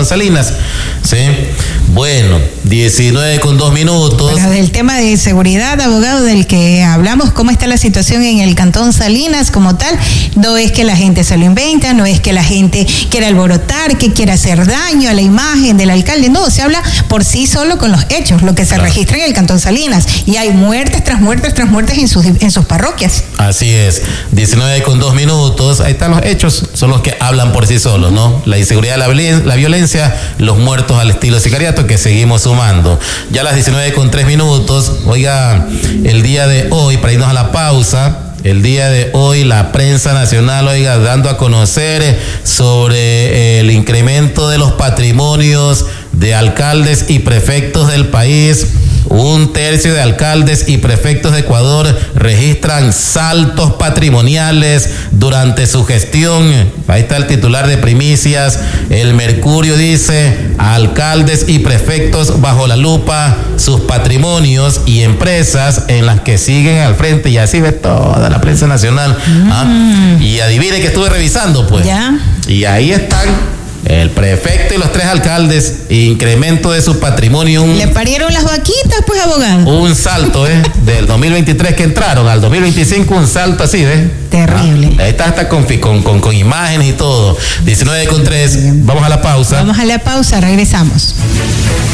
Cantón Salinas. Sí. Bueno, 19:02. Pero del tema de seguridad, abogado, del que hablamos, ¿cómo está la situación en el Cantón Salinas como tal? No es que la gente se lo inventa, no es que la gente quiera alborotar, que quiera hacer daño a la imagen del alcalde, no, se habla por sí solo con los hechos, lo que se registra en el Cantón Salinas, y hay muertes tras muertes tras muertes en sus parroquias. Así es, 19:02, ahí están los hechos, son los que hablan por sí solos, ¿no? La inseguridad, la violencia, los muertos al estilo sicariato que seguimos sumando. Ya a las 19:03, oiga, el día de hoy, para irnos a la pausa, el día de hoy la prensa nacional, oiga, dando a conocer sobre el incremento de los patrimonios de alcaldes y prefectos del país. 1/3 de alcaldes y prefectos de Ecuador registran saltos patrimoniales durante su gestión. Ahí está el titular de Primicias. El Mercurio dice: alcaldes y prefectos bajo la lupa, sus patrimonios y empresas en las que siguen al frente. Y así ve toda la prensa nacional. Y adivine que estuve revisando, pues. ¿Ya? Y ahí están el prefecto y los 3 alcaldes, incremento de su patrimonio. Le parieron las vaquitas, pues, abogado. Un salto, del 2023 que entraron al 2025, un salto así, Terrible. Ahí está hasta con imágenes y todo. 19:03, vamos a la pausa. Vamos a la pausa, regresamos.